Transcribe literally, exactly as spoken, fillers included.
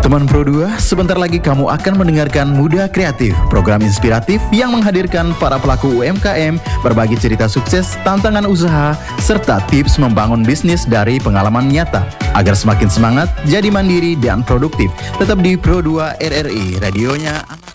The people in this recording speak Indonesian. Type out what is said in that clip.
Teman Pro dua, sebentar lagi kamu akan mendengarkan Muda Kreatif, program inspiratif yang menghadirkan para pelaku U M K M, berbagi cerita sukses, tantangan usaha, serta tips membangun bisnis dari pengalaman nyata. Agar semakin semangat, jadi mandiri dan produktif. Tetap di Pro dua R R I, radionya anak.